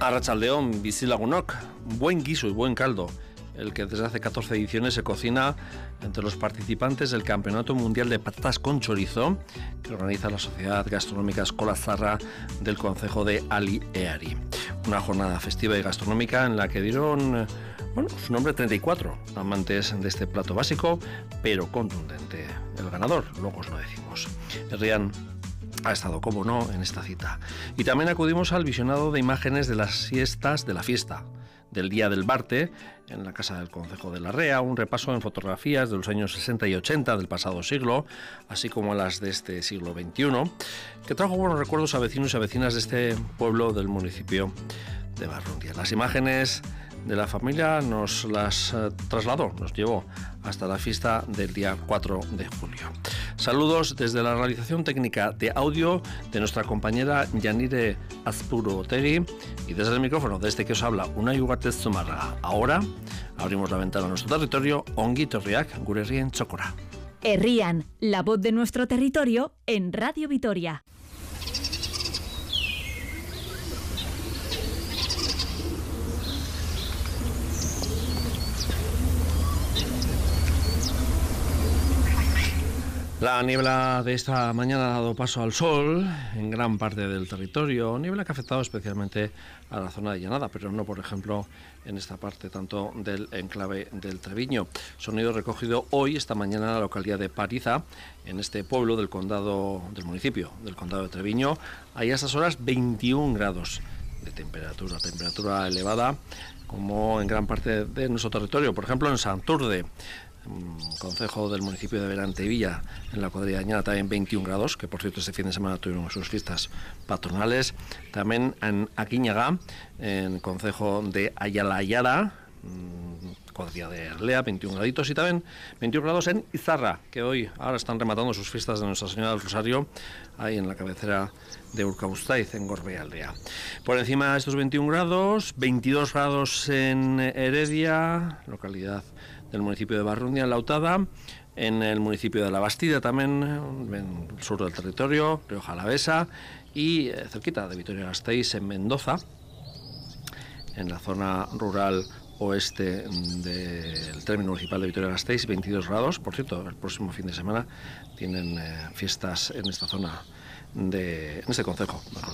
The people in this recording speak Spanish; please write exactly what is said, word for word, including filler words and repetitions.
Arratsaldeón, bizilagunok, buen guiso y buen caldo, el que desde hace catorce ediciones se cocina entre los participantes del Campeonato Mundial de Patatas con Chorizo que organiza la Sociedad Gastronómica Eskola Zaharra del concejo de Ali Eari. Una jornada festiva y gastronómica en la que dieron, bueno, su nombre treinta y cuatro amantes de este plato básico, pero contundente. El ganador, luego os lo decimos. Herrián ha estado, como no, en esta cita. Y también acudimos al visionado de imágenes de las siestas de la fiesta del Día del Barte en la Casa del Concejo de Larrea, un repaso en fotografías de los años sesenta y ochenta del pasado siglo, así como las de este siglo veintiuno, que trajo buenos recuerdos a vecinos y a vecinas de este pueblo del municipio de Barrundia. Las imágenes de la familia nos las eh, trasladó, nos llevó hasta la fiesta del día cuatro de julio. Saludos desde la realización técnica de audio de nuestra compañera Yanire Azpuru Otegi y desde el micrófono, desde que os habla Unai Ugarte Zumárraga. Ahora abrimos la ventana a nuestro territorio, ongi etorriak gure herrien txokora. Herrian, la voz de nuestro territorio en Radio Vitoria. La niebla de esta mañana ha dado paso al sol en gran parte del territorio, niebla que ha afectado especialmente a la zona de Llanada, pero no, por ejemplo, en esta parte tanto del enclave del Treviño. Sonido recogido hoy, esta mañana, en la localidad de Pariza, en este pueblo del condado, del municipio del condado de Treviño. Hay a estas horas veintiún grados de temperatura, temperatura elevada, como en gran parte de nuestro territorio, por ejemplo en Santurde, concejo del municipio de Berantevilla, en la cuadrilla de Añana, también veintiún grados, que por cierto este fin de semana tuvieron sus fiestas patronales. También en Aquiñaga, en concejo de Ayala Ayala, cuadrilla de Arlea, veintiún graditos, y también veintiún grados en Izarra, que hoy ahora están rematando sus fiestas de Nuestra Señora del Rosario, ahí en la cabecera de Urkabustaiz, en Gorbealdea. Por encima de estos veintiún grados, veintidós grados en Heredia, localidad del municipio de Barrundia, en Lautada, en el municipio de La Bastida también, en el sur del territorio, Rioja Alavesa, y eh, cerquita de Vitoria-Gasteiz, en Mendoza, en la zona rural oeste del término municipal de Vitoria-Gasteiz, veintidós grados. Por cierto, el próximo fin de semana tienen eh, fiestas en esta zona, de, en este concejo, mejor